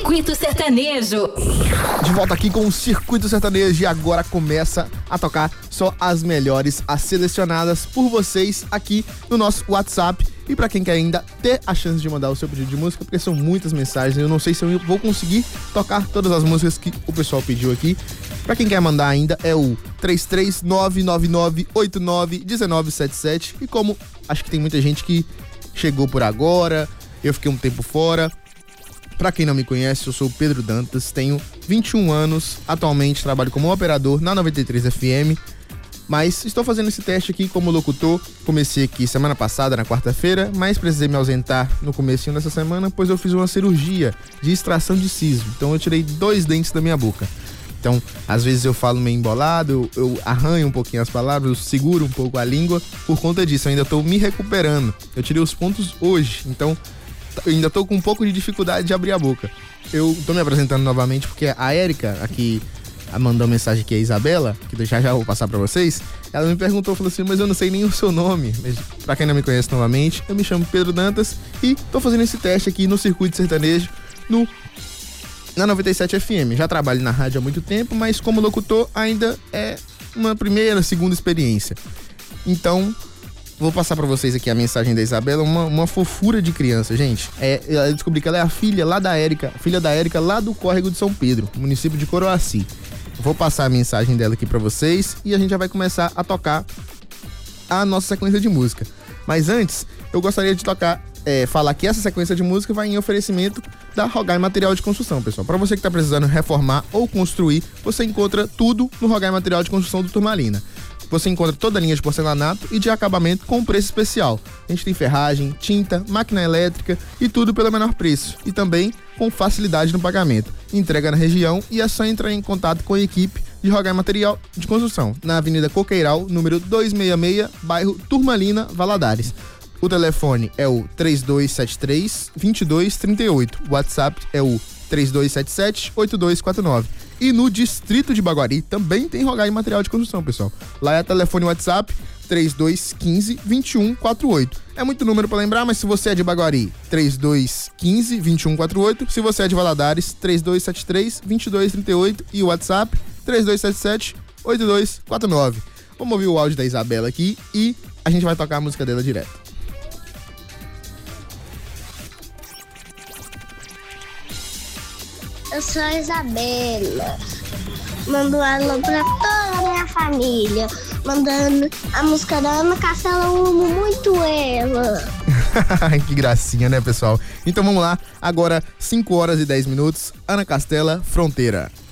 Circuito Sertanejo. De volta aqui com o Circuito Sertanejo e agora começa a tocar só as melhores, as selecionadas por vocês aqui no nosso WhatsApp. E pra quem quer ainda ter a chance de mandar o seu pedido de música, porque são muitas mensagens, eu não sei se eu vou conseguir tocar todas as músicas que o pessoal pediu aqui. Pra quem quer mandar ainda é o 33999891977. E como acho que tem muita gente que chegou por agora, eu fiquei um tempo fora. Pra quem não me conhece, eu sou o Pedro Dantas, tenho 21 anos, atualmente trabalho como operador na 93 FM, mas estou fazendo esse teste aqui como locutor. Comecei aqui semana passada, na quarta-feira, mas precisei me ausentar no comecinho dessa semana, pois eu fiz uma cirurgia de extração de siso, então eu tirei 2 dentes da minha boca. Então, às vezes eu falo meio embolado, eu arranho um pouquinho as palavras, eu seguro um pouco a língua, por conta disso, eu ainda estou me recuperando. Eu tirei os pontos hoje, então eu ainda tô com um pouco de dificuldade de abrir a boca. Eu tô me apresentando novamente porque a Érica, aqui, mandou uma mensagem aqui, a Isabela, que já vou passar pra vocês. Ela me perguntou, falou assim, mas eu não sei nem o seu nome. Mas, pra quem não me conhece novamente, eu me chamo Pedro Dantas e tô fazendo esse teste aqui no Circuito Sertanejo, na 97 FM. Já trabalho na rádio há muito tempo, mas como locutor ainda é uma primeira, segunda experiência. Então, vou passar pra vocês aqui a mensagem da Isabela, uma fofura de criança, gente. Eu descobri que ela é a filha lá da Érica, lá do Córrego de São Pedro, município de Coroaci. Vou passar a mensagem dela aqui pra vocês e a gente já vai começar a tocar a nossa sequência de música. Mas antes, eu gostaria de falar que essa sequência de música vai em oferecimento da Rogai Material de Construção, pessoal. Para você que está precisando reformar ou construir, você encontra tudo no Rogai Material de Construção do Turmalina. Você encontra toda a linha de porcelanato e de acabamento com preço especial. A gente tem ferragem, tinta, máquina elétrica e tudo pelo menor preço. E também com facilidade no pagamento. Entrega na região e é só entrar em contato com a equipe de Rogai Material de Construção, na Avenida Coqueiral, número 266, bairro Turmalina, Valadares. O telefone é o 3273-2238. O WhatsApp é o 3277-8249. E no distrito de Baguari também tem Rogai Material de Construção, pessoal. Lá é telefone WhatsApp 3215-2148. É muito número para lembrar, mas se você é de Baguari, 3215-2148. Se você é de Valadares, 3273-2238. E o WhatsApp 3277-8249. Vamos ouvir o áudio da Isabela aqui e a gente vai tocar a música dela direto. Eu sou a Isabela, mando alô pra toda a minha família, mandando a música da Ana Castela, eu amo muito ela. Que gracinha, né, pessoal? Então vamos lá, agora 5 horas e 10 minutos, Ana Castela, Fronteira.